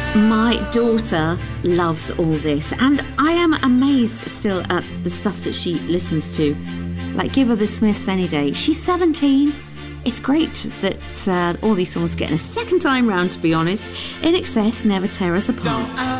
My daughter loves all this, and I am amazed still at the stuff that she listens to. Like, give her the Smiths any day. She's 17. It's great that all these songs are getting a second time round, to be honest. INXS, Never Tear Us Apart.